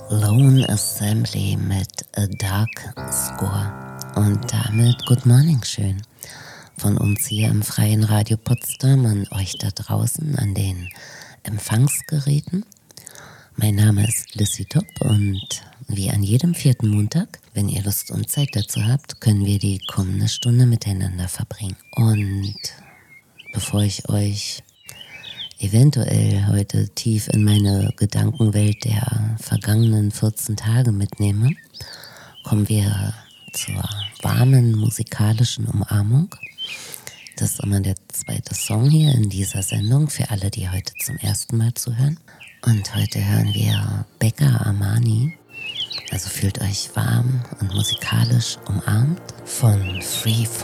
Lone Assembly mit A Dark Score. Und damit Good Morning schön. Von uns hier im Freien Radio Potsdam an euch da draußen an den Empfangsgeräten. Mein Name ist Lissy Top und wie an jedem vierten Montag, wenn ihr Lust und Zeit dazu habt, können wir die kommende Stunde miteinander verbringen. Und bevor ich euch eventuell heute tief in meine Gedankenwelt der vergangenen 14 Tage mitnehme, kommen wir zur warmen musikalischen Umarmung. Das ist immer der zweite Song hier in dieser Sendung für alle, die heute zum ersten Mal zuhören. Und heute hören wir Becca Armani, also fühlt euch warm und musikalisch umarmt von Free Fall.